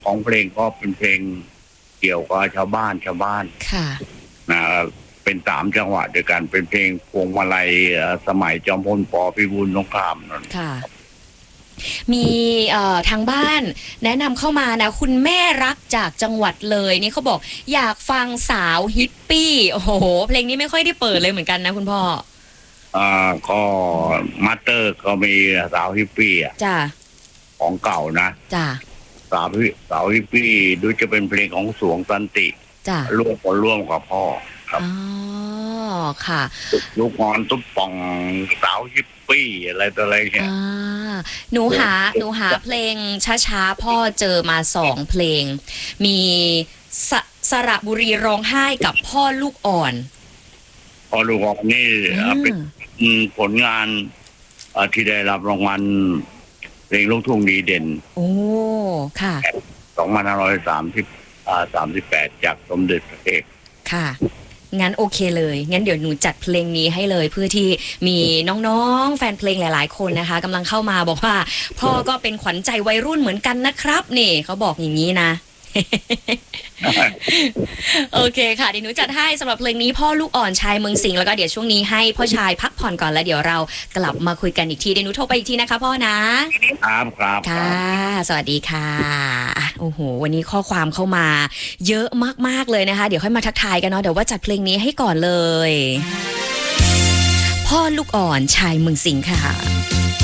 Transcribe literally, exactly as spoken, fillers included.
ของเพลงก็เป็นเพลงเกี่ยวกับชาวบ้านชาวบ้านค่ะนะเป็นสามจังหวะด้วยกันเป็นเพลงพวงมาลัยสมัยจอมพลป.พิบูลสงครามนั่นค่ะมีเอ่อทางบ้านแนะนำเข้ามานะคุณแม่รักจากจังหวัดเลยนี่เขาบอกอยากฟังสาวฮิปปี้โอ้โหเพลงนี้ไม่ค่อยได้เปิดเลยเหมือนกันนะคุณพ่ออ่าก็มาสเตอร์ก็มีสาวฮิปปี้อ่ะจ้าของเก่านะจ้าสาวสาวฮิปปี้ดูจะเป็นเพลงของสวงสันติจ้าร่วมกันร่วมกับพ่อครับอ๋อค่ะลูกงอนตุ๊บป่องสาวฮิปปี้อะไรต่ออะไรเนี่ยหนูหาหนูหาเพลงช้าๆพ่อเจอมาสองเพลงมีสสระบุรีร้องไห้กับพ่อลูกอ่อนพ่อลูกอ่อนนี่เป็นผลงานที่ได้รับรางวัลเพลงลูกทุ่งดีเด่นโอ้ค่ะสองพันห้าร้อยสามสิบสามสิบแปดจากสมเด็จพระเอกค่ะงั้นโอเคเลยงั้นเดี๋ยวหนูจัดเพลงนี้ให้เลยเพื่อที่มีน้องๆแฟนเพลงหลายๆคนนะคะกำลังเข้ามาบอกว่าพ่อก็เป็นขวัญใจวัยรุ่นเหมือนกันนะครับนี่เขาบอกอย่างนี้นะ โอเคค่ะเดี๋ยวหนูจัดให้สำหรับเพลงนี้พ่อลูกอ่อนชายเมืองสิงห์แล้วก็เดี๋ยวช่วงนี้ให้พ่อชายพักผ่อนก่อนแล้วเดี๋ยวเรากลับมาคุยกันอีกทีเดี๋ยวหนูโทรไปอีกทีนะคะพ่อนะครับครับค่ะสวัสดีค่ะโอ้โหวันนี้ข้อความเข้ามาเยอะมากๆเลยนะคะเดี๋ยวค่อยมาทักทายกันเนาะเดี๋ยวว่าจัดเพลงนี้ให้ก่อนเลยพ่อลูกอ่อนชายเมืองสิงห์ค่ะ